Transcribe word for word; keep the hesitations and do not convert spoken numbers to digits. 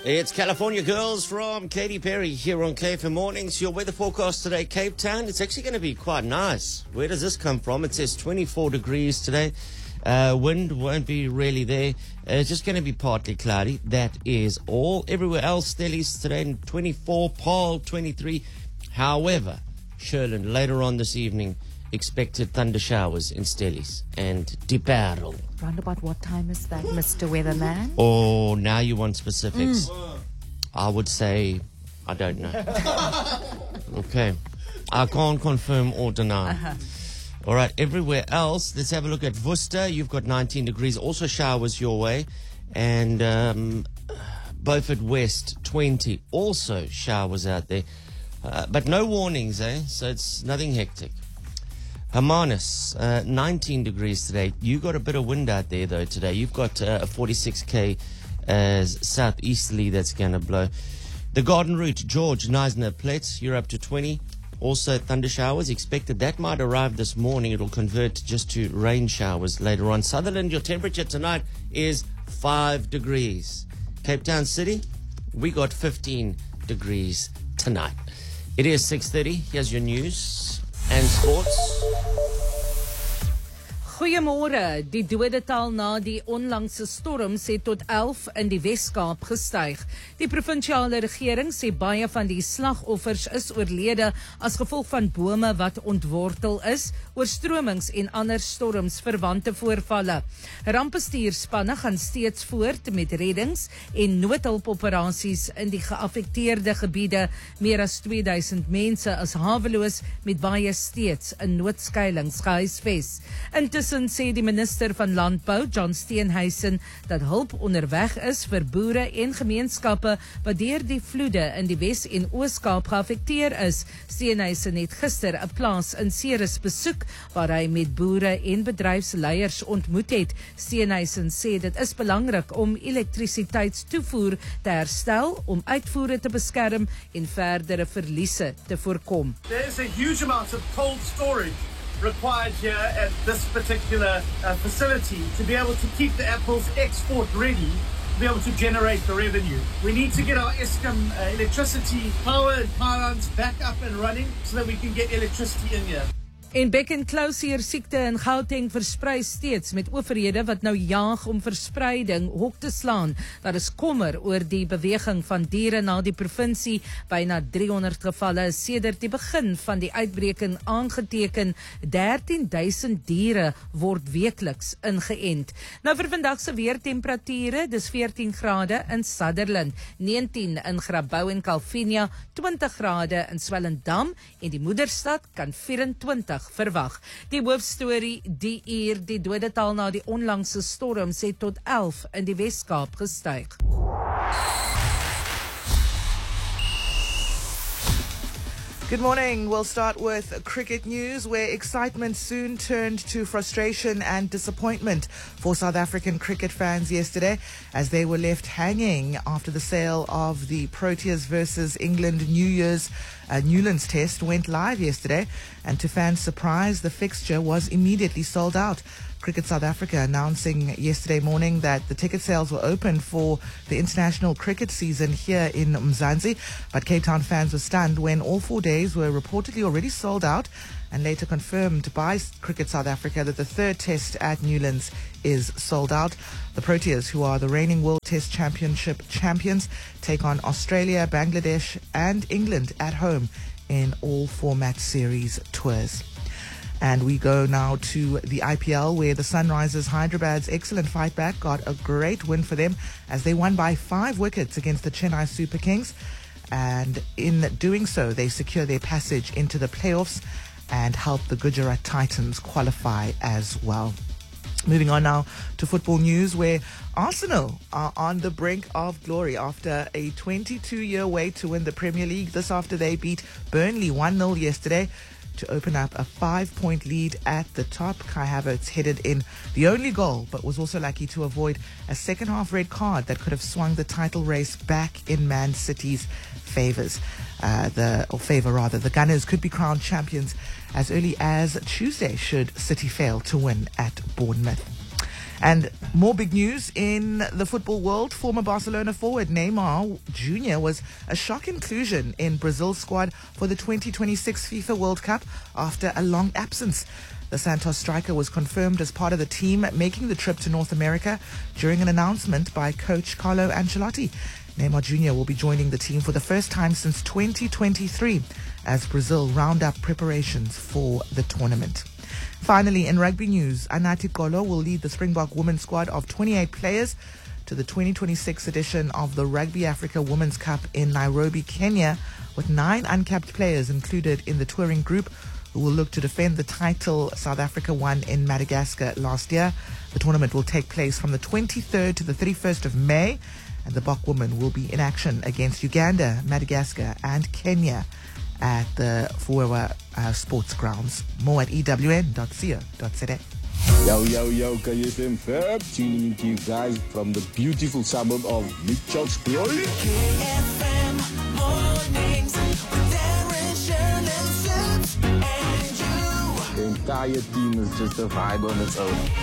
It's California Girls from Katy Perry here on K F M Mornings. Your weather forecast today, Cape Town. It's actually going to be quite nice. Where does this come from? It says twenty-four degrees today. Uh, wind won't be really there. Uh, it's just going to be partly cloudy. That is all. Everywhere else, Stellies today, twenty-four, Paarl, twenty-three. However, Sherland, later on this evening, expected thunder showers in Stellies and Diparel. Round about what time is that, Mister Weatherman? Oh, now you want specifics. Mm. I would say, I don't know. Okay. I can't confirm or deny. Uh-huh. All right, everywhere else, let's have a look at Worcester. You've got nineteen degrees, also showers your way. And um, Beaufort West, twenty, also showers out there. Uh, but no warnings, eh? So it's nothing hectic. Hermanus, uh, nineteen degrees today. You got a bit of wind out there, though, today. You've got uh, a forty-six K as southeasterly that's going to blow. The Garden Route, George, Neisner Plates, you're up to twenty. Also, thunder showers expected. That might arrive this morning. It'll convert just to rain showers later on. Sutherland, your temperature tonight is five degrees. Cape Town City, we got fifteen degrees tonight. It is six thirty. Here's your news and sports. Goeiemôre. Die dodetal na die onlangse storms het tot elf in die Wes-Kaap gestyg. Die provinsiale regering sê baie van die slagoffers is oorlede as gevolg van bome wat ontwortel is, oorstromings en ander stormsverwante voorvalle. Rampbestuurspanne gaan steeds voort met reddings en noodhulpoperasies in die geaffekteerde gebiede. Meer as twee duisend mense is haweloos met baie steeds in noodskuilings gehuisves. Intussen sê die minister van Landbou, John Steenhuisen, dat hulp onderweg is vir boere en gemeenskappe wat deur die vloede in die Wes- en Oos-Kaap geaffekteer is. Steenhuisen het gister 'n plaas in Ceres besoek waar hy met boere en bedryfsleiers ontmoet het. Steenhuisen sê dit is belangrik om elektrisiteitstoevoer te herstel, om uitvoere te beskerm en verdere verliese te voorkom. There is a huge amount of cold storage required here at this particular uh, facility to be able to keep the apples export ready, to be able to generate the revenue. We need to get our Eskom uh, electricity power and pylons back up and running so that we can get electricity in here. En bek- en klauseer siekte in Gauteng versprei steeds met owerhede wat nou jaag om verspreiding hok te slaan. Daar is kommer oor die beweging van diere na die provinsie. Byna driehonderd gevalle is sedert die begin van die uitbreking aangeteken. dertien duisend diere word weekliks ingeënt. Nou vir vandag se weertemperature, dis veertien grade in Sutherland, negentien in Grabouw en Calvinia, twintig grade in Swellendam en die moederstad kan vyf-en-twintig verwag. Die hoofstorie die uur, die dodetal na die onlangse storms het tot elf in die Wes-Kaap gestyg. Good morning. We'll start with cricket news, where excitement soon turned to frustration and disappointment for South African cricket fans yesterday as they were left hanging after the sale of the Proteas versus England New Year's uh, Newlands test went live yesterday, and to fans' surprise, the fixture was immediately sold out. Cricket South Africa announcing yesterday morning that the ticket sales were open for the international cricket season here in Mzansi, but Cape Town fans were stunned when all four days were reportedly already sold out, and later confirmed by Cricket South Africa that the third test at Newlands is sold out. The Proteas, who are the reigning World Test Championship champions, take on Australia, Bangladesh and England at home in all format series tours. And we go now to the I P L, where the Sunrisers Hyderabad's excellent fight back got a great win for them as they won by five wickets against the Chennai Super Kings. And in doing so, they secure their passage into the playoffs and help the Gujarat Titans qualify as well. Moving on now to football news, where Arsenal are on the brink of glory after a twenty-two-year wait to win the Premier League. This after they beat Burnley one nil yesterday to open up a five-point lead at the top. Kai Havertz headed in the only goal, but was also lucky to avoid a second-half red card that could have swung the title race back in Man City's favours. Uh, the or favour rather, the Gunners could be crowned champions as early as Tuesday should City fail to win at Bournemouth. And more big news in the football world. Former Barcelona forward Neymar Junior was a shock inclusion in Brazil's squad for the twenty twenty-six FIFA World Cup after a long absence. The Santos striker was confirmed as part of the team making the trip to North America during an announcement by coach Carlo Ancelotti. Neymar Junior will be joining the team for the first time since twenty twenty-three as Brazil round up preparations for the tournament. Finally, in rugby news, Anati Kolo will lead the Springbok women's squad of twenty-eight players to the twenty twenty-six edition of the Rugby Africa Women's Cup in Nairobi, Kenya, with nine uncapped players included in the touring group who will look to defend the title South Africa won in Madagascar last year. The tournament will take place from the twenty-third to the thirty-first of May, and the Bok women will be in action against Uganda, Madagascar and Kenya at the Fuewa uh, Sports Grounds. More at e w n dot co dot z a. Yo, yo, yo, K F M Fab, tuning into you guys from the beautiful suburb of Mitchells-Plain. K F M mornings with Darren, Shirley, Sips, and you. The entire team is just a vibe on its own.